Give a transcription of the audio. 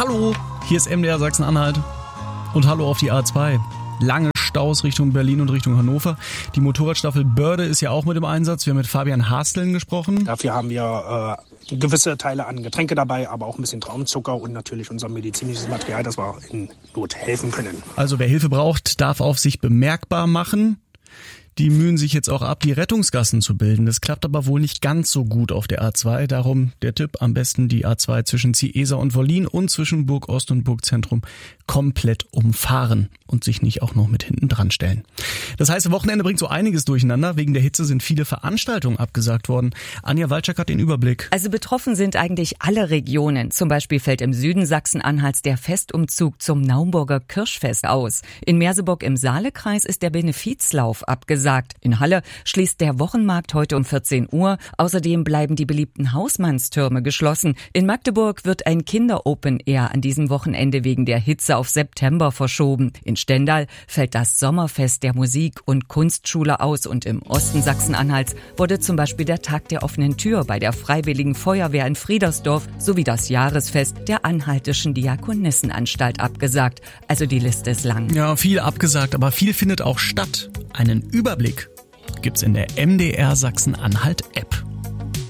Hallo, hier ist MDR Sachsen-Anhalt und hallo auf die A2. Lange Staus Richtung Berlin und Richtung Hannover. Die Motorradstaffel Börde ist ja auch mit im Einsatz. Wir haben mit Fabian Hasteln gesprochen. Dafür haben wir gewisse Teile an Getränke dabei, aber auch ein bisschen Traumzucker und natürlich unser medizinisches Material, das wir in Not helfen können. Also wer Hilfe braucht, darf auf sich bemerkbar machen. Die mühen sich jetzt auch ab, die Rettungsgassen zu bilden. Das klappt aber wohl nicht ganz so gut auf der A2. Darum der Tipp, am besten die A2 zwischen Ciesa und Wollin und zwischen Burg Ost und Burgzentrum komplett umfahren und sich nicht auch noch mit hinten dran stellen. Das heißt, Wochenende bringt so einiges durcheinander. Wegen der Hitze sind viele Veranstaltungen abgesagt worden. Anja Walczak hat den Überblick. Also betroffen sind eigentlich alle Regionen. Zum Beispiel fällt im Süden Sachsen-Anhalts der Festumzug zum Naumburger Kirschfest aus. In Merseburg im Saalekreis ist der Benefizlauf abgesagt. In Halle schließt der Wochenmarkt heute um 14 Uhr. Außerdem bleiben die beliebten Hausmannstürme geschlossen. In Magdeburg wird ein Kinder-Open-Air an diesem Wochenende wegen der Hitze auf September verschoben. In Stendal fällt das Sommerfest der Musik- und Kunstschule aus. Und im Osten Sachsen-Anhalts wurde zum Beispiel der Tag der offenen Tür bei der Freiwilligen Feuerwehr in Friedersdorf sowie das Jahresfest der Anhaltischen Diakonissenanstalt abgesagt. Also die Liste ist lang. Ja, viel abgesagt, aber viel findet auch statt. Einen Überblick gibt's in der MDR Sachsen-Anhalt App.